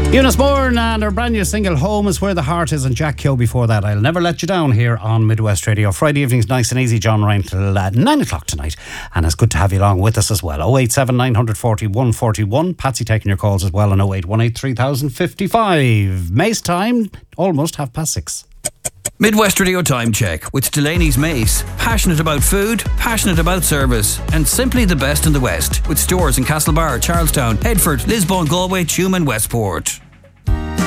Eunice Bourne and her brand new single Home Is Where the Heart Is, and Jack Keogh before that. I'll Never Let You Down here on Midwest Radio. Friday evenings nice and easy. John Ryan till 9 o'clock tonight, and it's good to have you along with us as well. 087 940 141. Patsy taking your calls as well on 0818 3055. Mace time, almost 6:30. Midwest Radio Time Check with Delaney's Mace. Passionate about food, passionate about service, and simply the best in the West. With stores in Castlebar, Charlestown, Headford, Lisbon, Galway, Tuam and Westport.